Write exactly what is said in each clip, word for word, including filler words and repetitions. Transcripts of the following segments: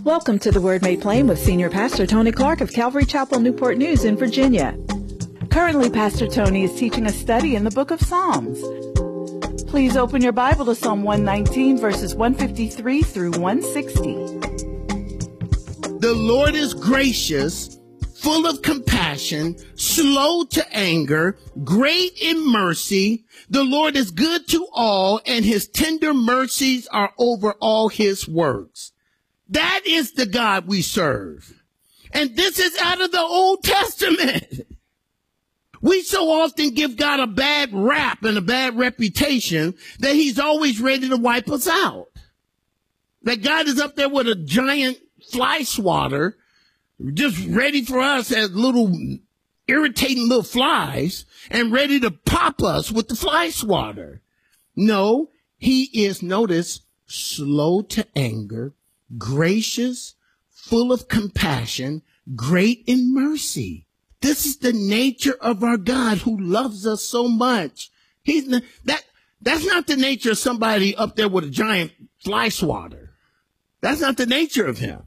Welcome to the Word Made Plain with Senior Pastor Tony Clark of Calvary Chapel, Newport News in Virginia. Currently, Pastor Tony is teaching a study in the book of Psalms. Please open your Bible to Psalm one nineteen, verses one fifty-three through one sixty. The Lord is gracious, full of compassion, slow to anger, great in mercy. The Lord is good to all, and his tender mercies are over all his works. That is the God we serve. And this is out of the Old Testament. We so often give God a bad rap and a bad reputation that he's always ready to wipe us out. That God is up there with a giant fly swatter, just ready for us as little irritating little flies and ready to pop us with the fly swatter. No, he is, notice, slow to anger, gracious, full of compassion, great in mercy. This is the nature of our God who loves us so much. He's not, that that's not the nature of somebody up there with a giant fly swatter. That's not the nature of him.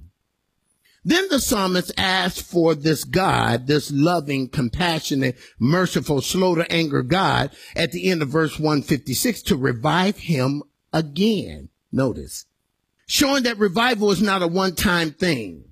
Then the psalmist asked for this God, this loving, compassionate, merciful, slow to anger God at the end of verse one fifty-six to revive him again. Notice, showing that revival is not a one-time thing.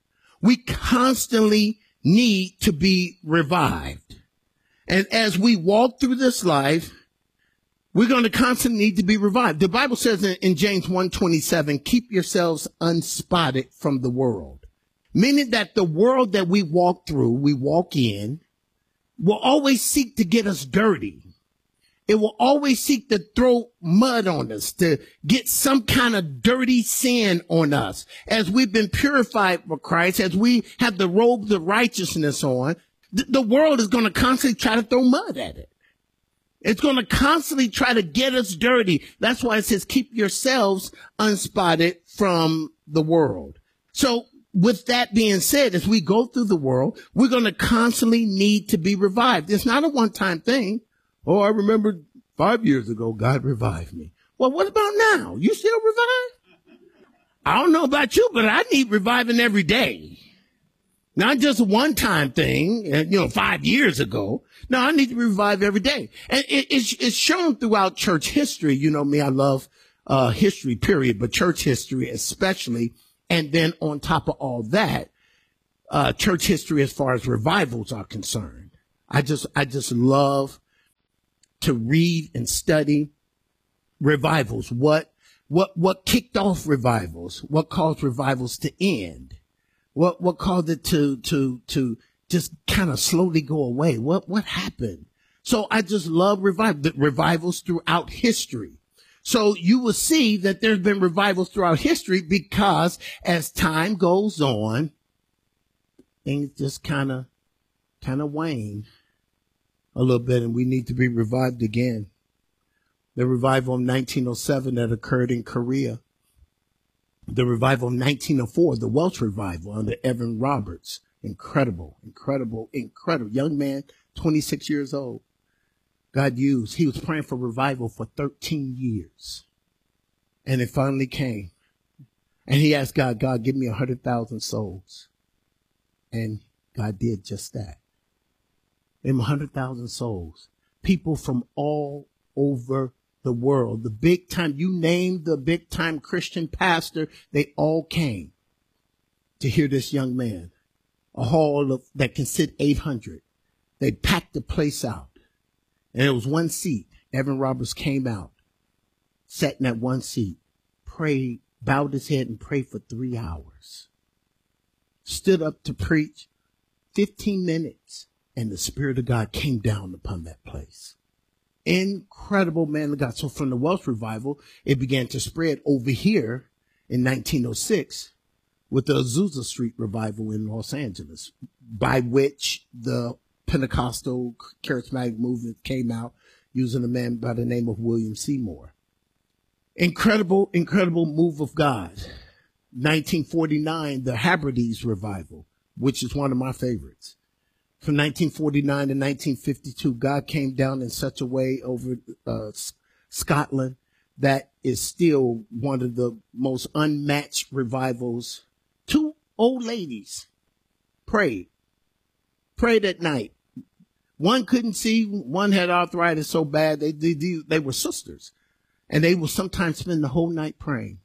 We constantly need to be revived. And as we walk through this life, we're going to constantly need to be revived. The Bible says in, in James one twenty-seven, keep yourselves unspotted from the world. Meaning that the world that we walk through, we walk in, will always seek to get us dirty. It will always seek to throw mud on us, to get some kind of dirty sin on us. As we've been purified for Christ, as we have the robes of righteousness on, th- the world is going to constantly try to throw mud at it. It's going to constantly try to get us dirty. That's why it says, keep yourselves unspotted from the world. So with that being said, as we go through the world, we're going to constantly need to be revived. It's not a one-time thing. Oh, I remember five years ago, God revived me. Well, what about now? You still revived? I don't know about you, but I need reviving every day. Not just a one-time thing, you know, five years ago. No, I need to be revived every day. And it, it's, it's shown throughout church history. You know me, I love uh history, period, but church history especially. And then on top of all that, uh church history as far as revivals are concerned. I just, I just love to read and study revivals. What, what, what kicked off revivals? What caused revivals to end? What, what caused it to, to, to just kind of slowly go away? What, what happened? So I just love revival, revivals throughout history. So you will see that there's been revivals throughout history because as time goes on, things just kind of, kind of wane a little bit, and we need to be revived again. The revival of nineteen oh seven that occurred in Korea. The revival of nineteen oh four, the Welsh revival under Evan Roberts. Incredible, incredible, incredible. Young man, twenty-six years old. God used, he was praying for revival for thirteen years. And it finally came. And he asked God, God, give me one hundred thousand souls. And God did just that. In one hundred thousand souls, people from all over the world, the big time, you name the big time Christian pastor, they all came to hear this young man. A hall of, that can sit eight hundred. They packed the place out, and it was one seat. Evan Roberts came out, sat in that one seat, prayed, bowed his head and prayed for three hours. Stood up to preach fifteen minutes. And the Spirit of God came down upon that place. Incredible man of God. So from the Welsh revival, it began to spread over here in nineteen oh six with the Azusa Street revival in Los Angeles, by which the Pentecostal charismatic movement came out using a man by the name of William Seymour. Incredible, incredible move of God. nineteen forty-nine, the Hebrides revival, which is one of my favorites. From nineteen forty-nine to nineteen fifty-two, God came down in such a way over uh, Scotland that is still one of the most unmatched revivals old ladies prayed, prayed at night. One couldn't see, one had arthritis so bad, they, they, they were sisters. And they would sometimes spend the whole night praying.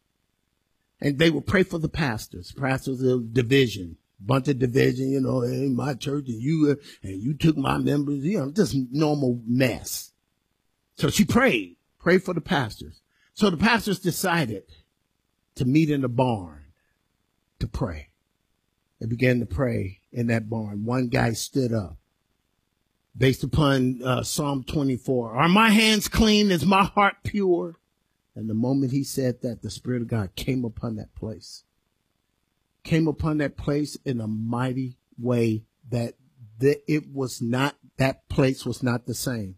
And they would pray for the pastors, pastors of division, bunch of division, you know, in my church, and you, uh, and you took my members, you know, just normal mess. So she prayed, prayed for the pastors. So the pastors decided to meet in the barn to pray. They began to pray in that barn. One guy stood up based upon uh, Psalm twenty-four. Are my hands clean? Is my heart pure? And the moment he said that, the Spirit of God came upon that place. Came upon that place in a mighty way that the, it was not, that place was not the same.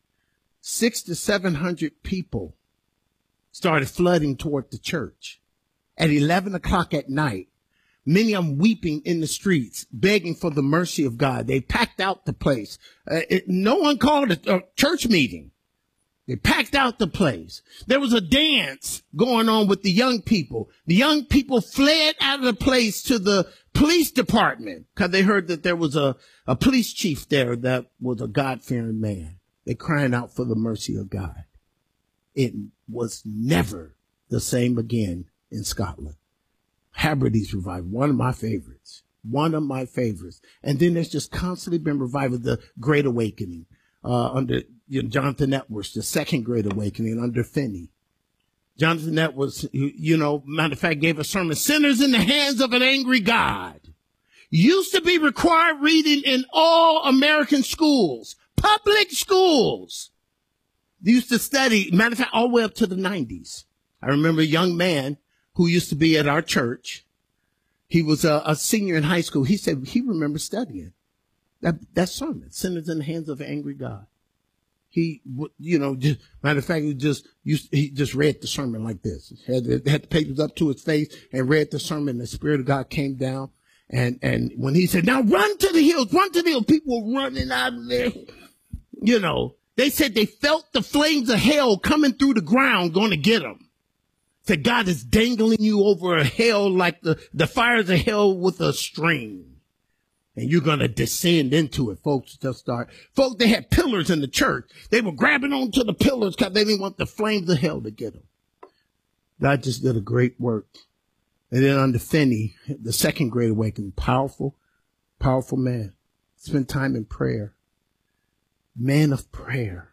Six to seven hundred people started flooding toward the church at eleven o'clock at night. Many of them weeping in the streets, begging for the mercy of God. They packed out the place. Uh, it, no one called a, a church meeting. They packed out the place. There was a dance going on with the young people. The young people fled out of the place to the police department because they heard that there was a, a police chief there that was a God-fearing man. They're crying out for the mercy of God. It was never the same again in Scotland. Hebrides revival, one of my favorites, one of my favorites. And then there's just constantly been revival, the Great Awakening, uh, under you know, Jonathan Edwards, the second Great Awakening under Finney. Jonathan Edwards, you know, matter of fact, gave a sermon, Sinners in the Hands of an Angry God. Used to be required reading in all American schools, public schools. They used to study, matter of fact, all the way up to the nineties. I remember a young man who used to be at our church. He was a, a senior in high school. He said he remembers studying that, that sermon, Sinners in the Hands of an Angry God. He, you know, just, matter of fact, he just used, he just read the sermon like this. Had the, had the papers up to his face and read the sermon. The Spirit of God came down. And, and when he said, now run to the hills, run to the hills, people were running out of there. You know, they said they felt the flames of hell coming through the ground going to get them. Said God is dangling you over a hell like the, the fires of hell with a string. And you're going to descend into it, folks. Just start. Folks, they had pillars in the church. They were grabbing onto the pillars because they didn't want the flames of hell to get them. God just did a great work. And then under Finney, the second Great Awakening, powerful, powerful man. Spent time in prayer. Man of prayer.